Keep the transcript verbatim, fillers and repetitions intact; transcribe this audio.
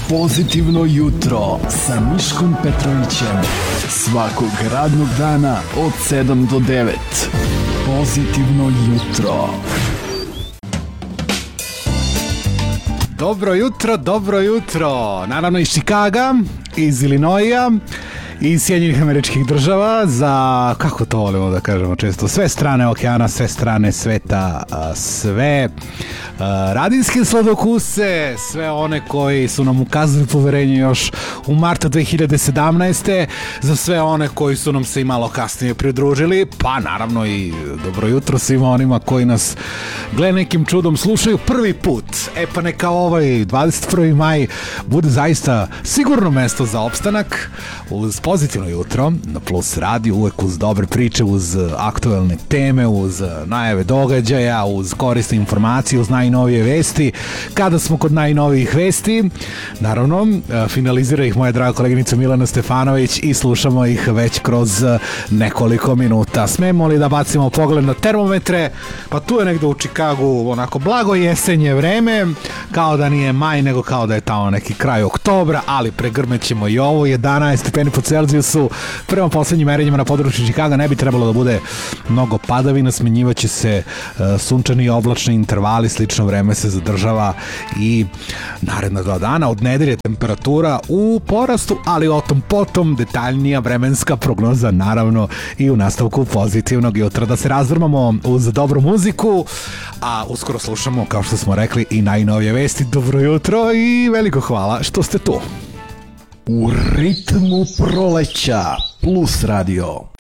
Pozitivno jutro sa Miškom Petrovićem. Svakog radnog dana od sedam do devet. Pozitivno jutro. Dobro jutro, dobro jutro. Naravno iz Čikaga, iz Ilinoija, iz Sjedinjenih Američkih Država, za, kako to volimo da kažemo često, sve strane okeana, sve strane sveta, sve radijske sladokuse, sve one koji su nam ukazali poverenje još u martu dve hiljade sedamnaeste. Za sve one koji su nam se i malo kasnije pridružili, pa naravno i dobro jutro svima onima koji nas gle nekim čudom slušaju prvi put. E pa neka ovaj dvadeset prvi maj bude zaista sigurno mesto za opstanak, uz pozitivno jutro na Plus Radio, uvek uz dobre priče, uz aktuelne teme, uz najave događaja, uz korisne informacije, uz najnovije vesti. Kada smo kod najnovijih vesti, naravno finalizira ih moja draga koleginica Milana Stefanović i slušamo ih već kroz nekoliko minuta. Smemo li da bacimo pogled na termometre? Pa tu je negde u Čikagu onako blago jesenje vreme, kao da nije maj, nego kao da je tamo neki kraj oktobra, ali pregrmećemo i ovo. Jedanaest stepeni po Celzijusu. Prema poslednjim merenjima na području Čikaga ne bi trebalo da bude mnogo padavina, smenjivaće se uh, sunčani i oblačni intervali, slično vreme se zadržava i naredna dva dana. Od nedelje temperatura u porastu, ali o tom potom detaljnija vremenska prognoza naravno i u nastavku pozitivnog jutra. Da se razvrmamo uz dobru muziku, a uskoro slušamo, kao što smo rekli, i najnovije vesti. Dobro jutro i veliko hvala što ste tu. U ritmu proleća Plus Radio.